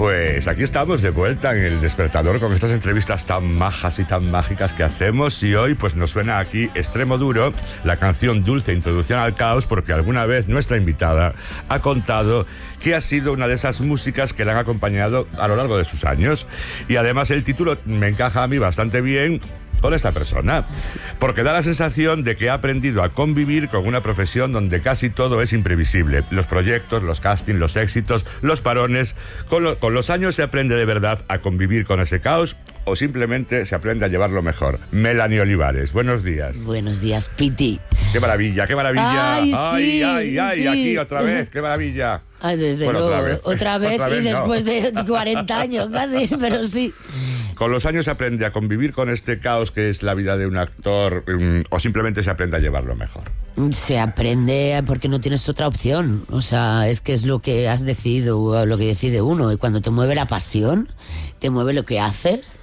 Pues aquí estamos de vuelta en El Despertador con estas entrevistas tan majas y tan mágicas que hacemos, y hoy pues nos suena aquí Extremo Duro, la canción Dulce Introducción al Caos, porque alguna vez nuestra invitada ha contado que ha sido una de esas músicas que la han acompañado a lo largo de sus años, y además el título me encaja a mí bastante bien con esta persona, porque da la sensación de que ha aprendido a convivir con una profesión donde casi todo es imprevisible. Los proyectos, los castings, los éxitos, los parones. Con los años se aprende de verdad a convivir con ese caos, o simplemente se aprende a llevarlo mejor. Melanie Olivares, buenos días. Buenos días, Piti. ¡Qué maravilla, qué maravilla! ¡Ay, sí, ay, sí! Aquí otra vez, qué maravilla. Ay, desde Bueno, luego, otra vez no. y después de 40 años casi, pero sí. Con los años se aprende a convivir con este caos que es la vida de un actor, o simplemente se aprende a llevarlo mejor. Se aprende porque no tienes otra opción. O sea, es que es lo que has decidido, lo que decide uno. Y cuando te mueve la pasión, te mueve lo que haces.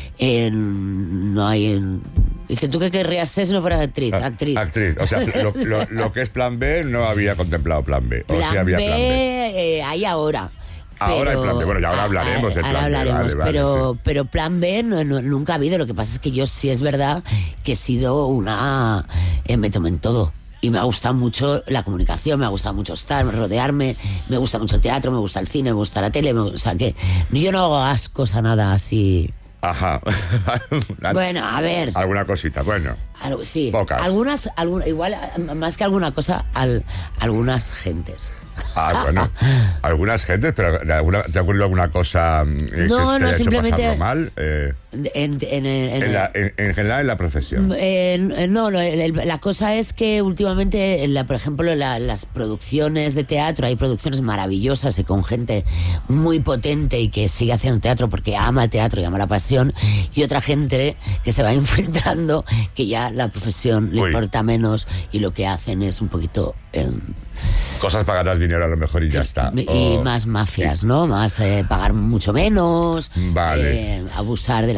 No hay... Dice, ¿tú qué querrías ser si no fueras actriz? Actriz. O sea, lo que es plan B, no había contemplado plan B. Plan o sí había B, plan B. Hay ahora. Ahora hay plan B. Bueno, ya ahora hablaremos del plan B. Ahora hablaremos, vale, pero plan B nunca ha habido. Lo que pasa es que yo sí es verdad que he sido me tomo en todo. Y me ha gustado mucho la comunicación, me ha gustado mucho estar, rodearme, me gusta mucho el teatro, me gusta el cine, me gusta la tele, o sea que yo no hago ascos a nada así. Ajá. Bueno, a ver. Alguna cosita, bueno. Sí. Pocas. Igual, más que alguna cosa, algunas gentes. Bueno, algunas gentes, pero ¿te ha ocurrido alguna cosa que te haya simplemente hecho pasarlo mal? En general en la profesión. La cosa es que últimamente, por ejemplo, las producciones de teatro, hay producciones maravillosas y con gente muy potente y que sigue haciendo teatro porque ama el teatro y ama la pasión, y otra gente que se va infiltrando, que ya la profesión le importa menos y lo que hacen es un poquito... cosas para ganar dinero a lo mejor y ya está. Y más mafias, ¿no? Más pagar mucho menos, vale. Abusar de la